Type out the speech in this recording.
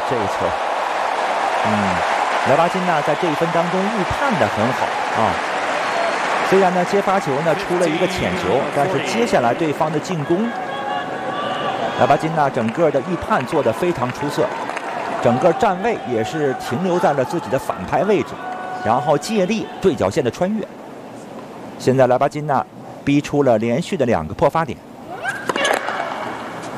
这一球，莱巴金纳在这一分当中预判的很好啊。虽然呢接发球呢出了一个浅球，但是接下来对方的进攻，莱巴金纳整个的预判做得非常出色，整个站位也是停留在了自己的反拍位置，然后借力对角线的穿越。现在莱巴金纳逼出了连续的2个破发点。